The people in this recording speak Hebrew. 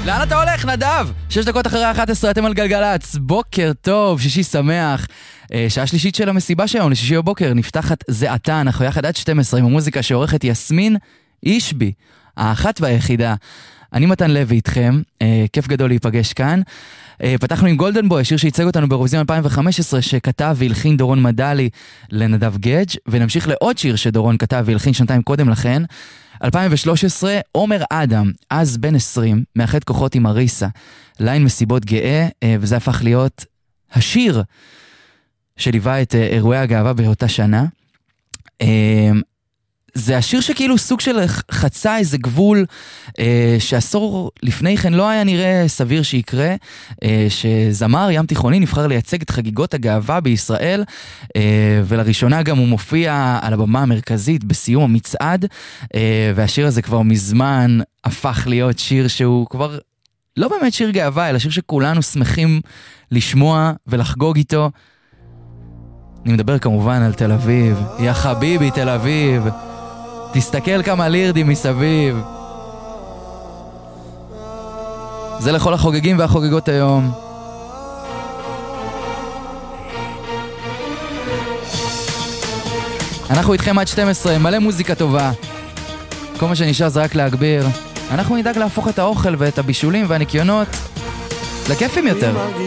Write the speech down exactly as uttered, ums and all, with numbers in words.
לאן אתה הולך, נדב? שש דקות אחרי אחת עשרה, אתם על גלגלץ. בוקר טוב, שישי שמח. שעה שלישית של המסיבה שלנו, לשישי בבוקר, נפתחת זה עתה. אנחנו יחד עד שתים עשרה עם המוזיקה שעורכת יסמין אישבי, האחת והיחידה. אני מתן לוי איתכם, כיף גדול להיפגש כאן. פתחנו עם גולדן בוי, שיר שייצג אותנו באירוויזיון אלפיים וחמש עשרה, שכתב והלחין דורון מדלי לנדב גדג', ונמשיך לעוד שיר שדורון כתב והלחין שנתיים קודם לכן. אלפיים ושלוש עשרה, עומר אדם, אז בן עשרים, מאחד כוחות עם אריסה, ליין מסיבות גאה, וזה הפך להיות השיר שליווה את אירועי הגאווה באותה שנה. זה השיר שכאילו סוג של חצה איזה גבול אה, שעשור לפני כן לא היה נראה סביר שיקרה, אה, שזמר ים תיכוני נבחר לייצג את חגיגות הגאווה בישראל, אה, ולראשונה גם הוא מופיע על הבמה המרכזית בסיום המצעד, אה, והשיר הזה כבר מזמן הפך להיות שיר שהוא כבר לא באמת שיר גאווה, אלא שיר שכולנו שמחים לשמוע ולחגוג איתו. אני מדבר כמובן על תל אביב, יא חביבי תל אביב, תסתכל כמה לירדים מסביב. זה לכל החוגגים והחוגגות היום. אנחנו איתכם עד שתים עשרה, מלא מוזיקה טובה. כל מה שנשאר זה רק להגביר. אנחנו נדאג להפוך את האוכל ואת הבישולים והניקיונות לכיפים יותר.